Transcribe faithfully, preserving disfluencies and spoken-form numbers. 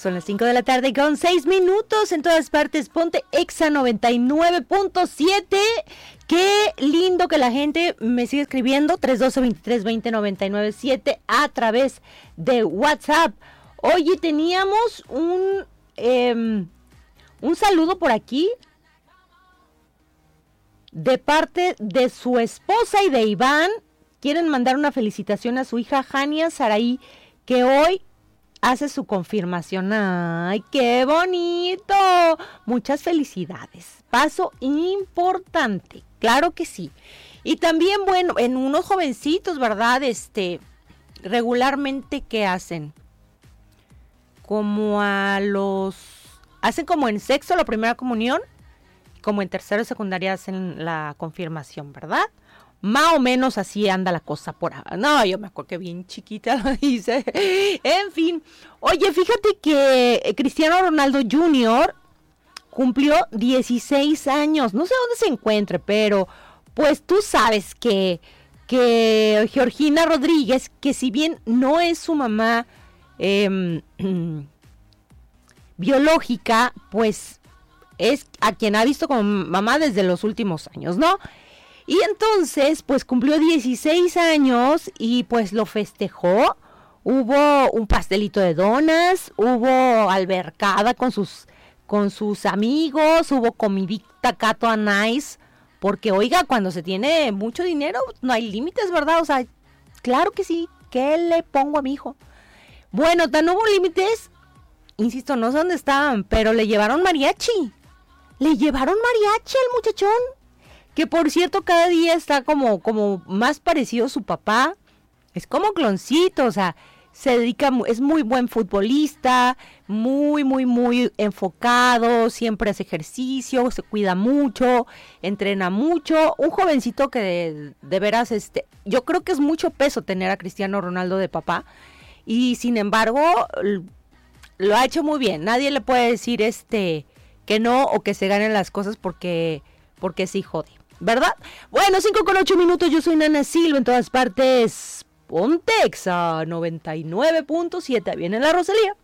Son las cinco de la tarde con seis minutos en todas partes. Ponte Exa noventa y nueve punto siete. Qué lindo que la gente me sigue escribiendo. tres uno dos, dos tres dos cero, nueve nueve siete a través de WhatsApp. Oye, teníamos un, eh, un saludo por aquí de parte de su esposa y de Iván. Quieren mandar una felicitación a su hija Jania Saraí, que hoy hace su confirmación. ¡Ay, qué bonito! Muchas felicidades. Paso importante, claro que sí. Y también, bueno, en unos jovencitos, ¿verdad? Este, regularmente, ¿qué hacen? Como a los... Hacen como en sexto la primera comunión, como en tercero y secundaria hacen la confirmación, ¿verdad? Más o menos así anda la cosa por ahora. No, yo me acuerdo que bien chiquita lo hice. En fin. Oye, fíjate que Cristiano Ronaldo junior cumplió dieciséis años. No sé dónde se encuentre, pero pues tú sabes que, que Georgina Rodríguez, que si bien no es su mamá eh, biológica, pues es a quien ha visto como mamá desde los últimos años, ¿no? Y entonces, pues cumplió dieciséis años y pues lo festejó. Hubo un pastelito de donas, hubo albercada con sus, con sus amigos, hubo comidita acá toda nice. Porque, oiga, cuando se tiene mucho dinero, no hay límites, ¿verdad? O sea, claro que sí. ¿Qué le pongo a mi hijo? Bueno, tan no hubo límites, insisto, no sé dónde estaban, pero le llevaron mariachi. Le llevaron mariachi al muchachón. Que por cierto cada día está como, como más parecido a su papá. Es como cloncito, o sea, se dedica, es muy buen futbolista, muy, muy, muy enfocado, siempre hace ejercicio, se cuida mucho, entrena mucho. Un jovencito que de, de veras, este, yo creo que es mucho peso tener a Cristiano Ronaldo de papá. Y sin embargo, lo ha hecho muy bien. Nadie le puede decir este que no o que se ganen las cosas porque, porque sí jode. ¿Verdad? Bueno, cinco con ocho minutos, yo soy Nana Silva en todas partes. Ponte Exa noventa y nueve punto siete, viene la Rosalía.